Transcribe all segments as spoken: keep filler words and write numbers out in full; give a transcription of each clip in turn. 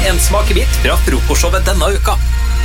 en smakebit fra frokostshowet denne uka.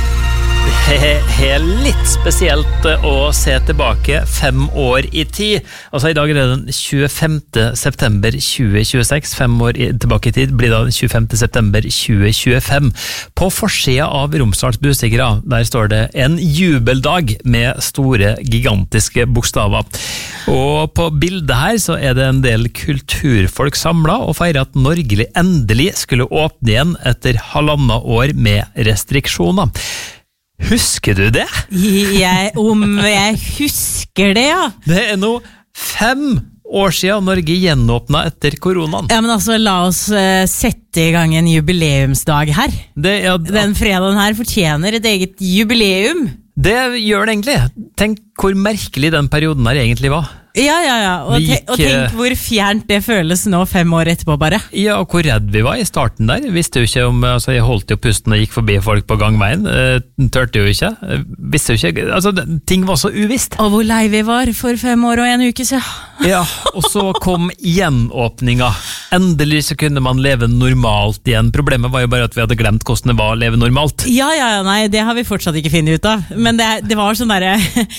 Det er litt spesielt å se tilbake fem år i tid. Altså i dag er det den tjuefemte september tjue tjueseks. Fem år tilbake i tid blir det den tjuefemte september tjue tjuefem. På forsida av Romsdals Budstikkere, der står det en jubeldag med store, gigantiske bokstaver. Og på bildet her så er det en del kulturfolk samlet og feirer at Norge endelig skulle åpne igjen etter halvannet år med restriksjoner. Husker du det? Jeg, om jeg husker det, ja. Det er nå fem år siden Norge gjenåpnet etter koronaen. Ja, men altså, la oss uh, sette i gang en jubileumsdag her. Det, ja, Den fredagen her fortjener et eget jubileum. Det gjør det egentlig. Tenk hvor merkelig den perioden her egentlig var. Ja, ja, ja. Og, te gikk, og tenk hvor fjernt det føles nå fem år etterpå bare. Ja, og hvor redd vi var i starten der. Visste jo ikke om, altså jeg holdt jo pusten og gikk forbi folk på gangveien. Eh, tørte jo ikke. Visste jo ikke, altså ting var så uvisst. Og hvor lei vi var for fem år og en uke siden. Ja, og så kom gjenåpninga. Endelig så kunne man leve normalt igjen. Problemet var jo bare at vi hadde glemt hvordan det var å leve normalt. Ja, ja, nei, det har vi fortsatt ikke funnet ut av. Men det, det var sånn der,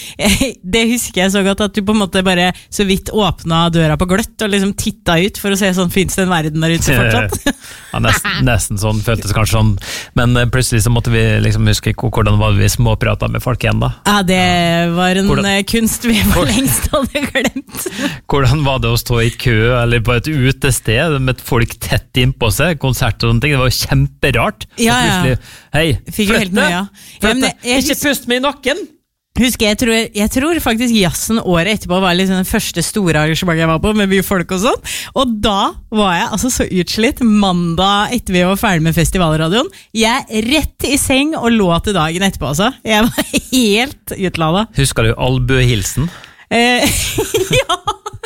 det husker jeg så godt at du på en måte bare så vidt åpna døra på gløtt og liksom titta ut for å se sånn, finnes det en verden der ute fortsatt? Ja, nesten, nesten sånn, føltes kanskje sånn, men plutselig så måtte vi liksom huske hvordan var vi småpratet med folk igjen da. Ja, det var en hvordan, kunst vi for lengst hadde glemt. Hvordan var det å stå i kø eller på et utested med folk tett innpå seg, konsert og sånne ting, det var jo kjemperart. Ja, ja. Hei, flytt deg, flytt deg, ikke pust meg i nakken! Husker, jeg tror, jeg tror faktisk jazzen året etterpå var liksom den første store arrangementet jeg var på, med mye folk og sånn, og da var jeg altså så utslitt mandag etter vi var ferdig med festivalradioen. Jeg rett i seng og lå til dagen etterpå, altså. Jeg var helt utlada. Husker du albuehilsen? Eh, ja!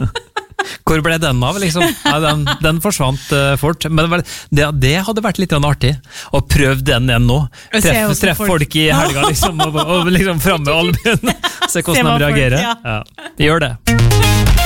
Hvor ble den av, liksom? Ja, den, den forsvant uh, fort. Men det, det hadde vært litt annet å prøve den igjen nå. Treff, treff folk. folk i helga, liksom, og, og liksom frem med albuen. Se hvordan de reagerer. Folk, ja. Ja, gjør det.